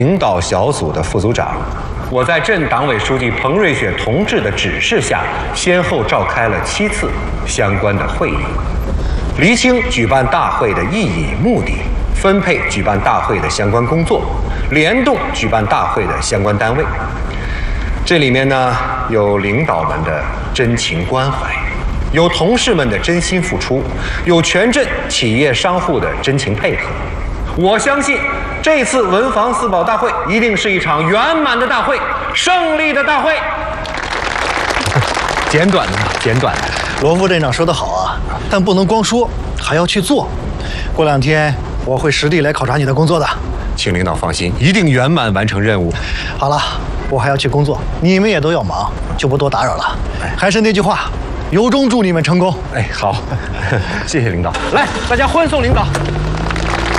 领导小组的副组长，我在镇党委书记彭瑞雪同志的指示下，先后召开了7次相关的会议，厘清举办大会的意义目的，分配举办大会的相关工作，联动举办大会的相关单位。这里面呢，有领导们的真情关怀，有同事们的真心付出，有全镇企业商户的真情配合。我相信这次文房四宝大会一定是一场圆满的大会，胜利的大会。简短的嘛，简短的。 罗副镇长说得好啊，但不能光说，还要去做。过2天我会实地来考察你的工作的。 请领导放心，一定圆满完成任务。 好了，我还要去工作，你们也都要忙，就不多打扰了。还是那句话，由衷祝你们成功。 好，谢谢领导。来，大家欢送领导。